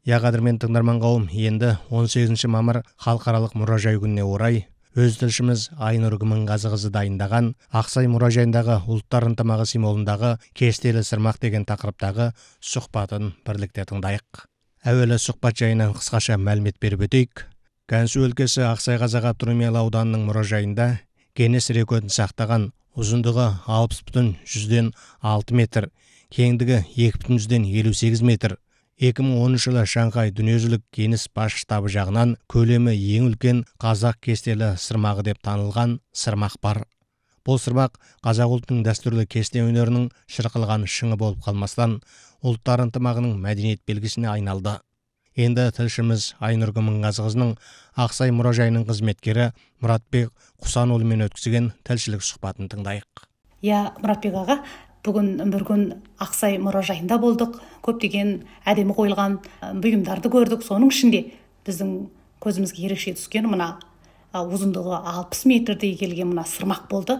Я қадірмен тыңдарман қауым, енді 18 мамыр халықаралық мұражай күніне орай өз тілшіміз Айнұр Гімінғазықызы дайындаған Ақсай мұражайындағы ұлттар ынтымағы символындағы кестелі сырмақ деген тақырыптағы сұхбатын бірлікте тыңдайық. Әуелі сұхбат жайынан қысқаша мәлімет беріп өтейік. Gansu өлкесі Ақсай Қазақ автономиялы ауданының мұражайында Гиннес рекордын сақтаған ұзындығы 60,6 метр, кеңдігі 2,58 метр. 2010 жылы Шанхай дүниежүзілік Гиннес бас штабы жағынан көлемі ең үлкен қазақ кестелі сырмағы деп танылған сырмақ бар. Бұл сырмақ қазақ ұлтының дәстүрлі кесте өнерінің шырқылған шыңы болып қалмастан, ұлттар ынтымағының мәдениет белгісіне айналды. Енді тілшіміз Айнұр Гімінғазықызының Ақсай мұражайының қызметкері Мұратбек Құсанұлымен өткізген тілшілік сұхбатын тыңдайық. Мұратбек аға, бүгін бір күн Ақсай мұражайында болдық. Көптеген әдемі қойылған бұйымдарды көрдік. Соның ішінде біздің көзімізге ерекше түскен мына ұзындығы 60 метрдей келген мына сырмақ болды.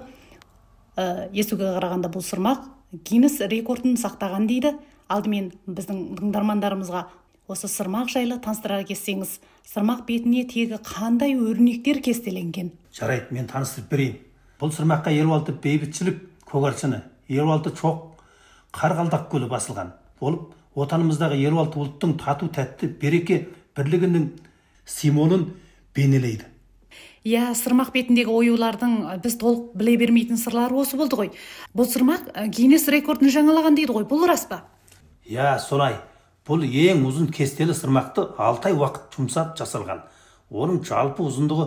Естуге қарағанда бұл сырмақ Гиннес рекордын сақтаған дейді. Алдымен біздің тыңдармандарымызға осы сырмақ жайлы таныстыра кетсеңіз, сырмақ бетіне тегі қандай өрнектер кестеленген? Жарайды, мен таныстырып берейін. Бұл сырмаққа 56 бейбітшілік көгарсыны, 56 чоқ қарғалдақ көлі басылған болып, отанымыздағы 56 ұлттың тату тәтті береке бірлігінің символын бейнелейді. Сырмақ бетіндегі оюлардың біз толық біле бермейтін сырлары осы болды ғой. Бұл сырмақ Гиннес рекордын жаңалаған дейді ғой, бұл рас па? Солай. Бұл ең ұзын кестелі сырмақты 6 ай уақыт жұмсап жасалған. Оның жалпы ұзындығы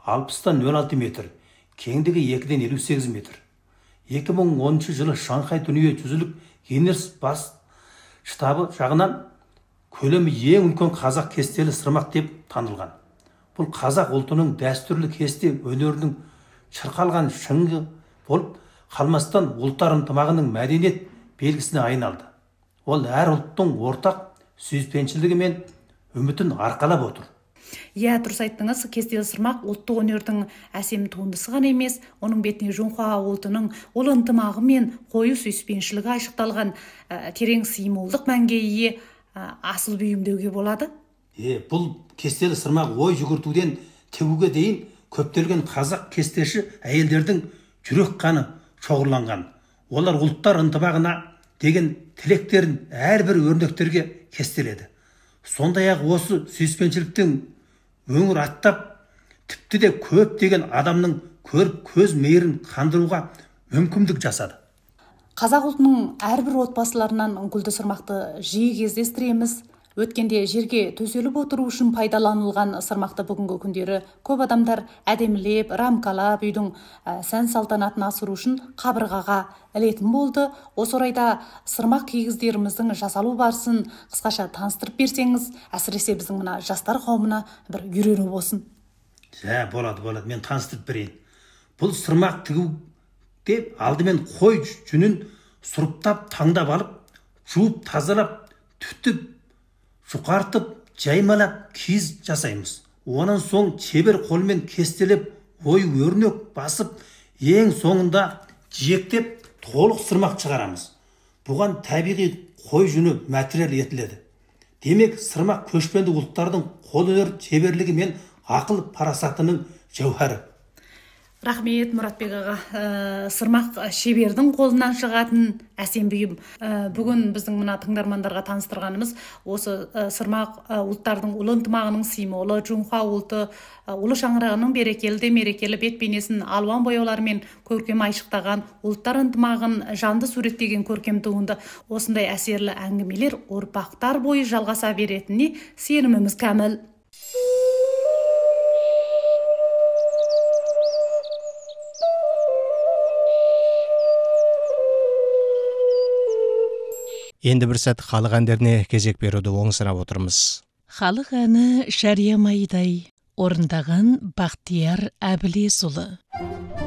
60-16 метр, кеңдігі 2-58 метр. 2010 жылы Шанхай дүниежүзілік Гиннес бас штабы жағынан көлемі ең үлкен қазақ кестелі сырмақ деп танылған. Бұл қазақ ұлтының дәстүрлі кесте өнерінің шырқалған шыңы болып, қалмастан ұлттар ынтымағының мәдениет белгісіне айналды. Ол әр ұлттың ортақ сүйіспеншілігі мен үмітін арқалап отыр. Дұрыс айттыңыз, кестелі сырмақ ұлттық өнердің әсем туындысы ғана емес, оның бетіне жоңғар ұлтының ұлы ынтымағы мен қою сүйіспеншілігі айшықталған терең символдық мәнге ие асыл бұйым деуге болады. Бұл кестелі сырмақ ой жүгіртуден тігуге дейін көптелген қазақ кестеші әйелдердің жүрек қаны шоғырланған. Олар ұлттар ынтымағына деген тілектерін әрбір өрнектерге кестеледі. Сондай-ақ осы сүйіспеншіліктің өңір аттап, тіпті де көп деген адамның көріп көз мейірін қандыруға мүмкіндік жасады. Қазақ ұлтының әрбір отбасыларынан гүлді сырмақты жиі кездестіреміз. Өткенде жерге төселіп отыру үшін пайдаланылған сырмақты бүгінгі күндері көп адамдар әдемілеп, рамкалап, үйдің сән салтанатын асыру үшін қабырғаға ілетін болды. Осы орайда сырмақ кигіздеріміздің жасалу барысын қысқаша таныстырып берсеңіз, әсіресе біздің мына жастар қауымына бір үйрену болсын. Болады, мен таныстырып берейін. Бұл сырмақ тігуде алдымен қой жүнін сұрыптап, таңдап алып, жуып, тазалап, түтіп, жұқартып, жаймалап киіз жасаймыз. Онан соң шебер қолмен кестелеп, ой-өрнек басып, ең соңында жиектеп, толық сырмақ шығарамыз. Бұған табиғи қой жүні материал етіледі. Демек, сырмақ көшпенді ұлттардың қолөнер шеберлігі мен ақыл парасатының жауһары. Рахмет, Мұратбек аға. Сырмақ шебердің қолынан шығатын әсем бұйым. Бүгін біздің мына тыңдармандарға таныстырғанымыз осы сырмақ ұлттардың ұлы ынтымағының символы, жоңғар ұлты ұлы шаңырағының берекелі мерекелі бет бейнесін алуан бояулармен көркем айшықтаған, ұлттар ынтымағын жанды суреттеген көркем туынды. Осындай әсерлі әңгімелер ұрпақтар бойы жалғаса беретініне сеніміміз кәміл. Енді бір сәт халық әндеріне кезек беруді оңсырап отырмыз. Халық әні Шәрия Майдай, орындаған Бақтияр Әбілесұлы.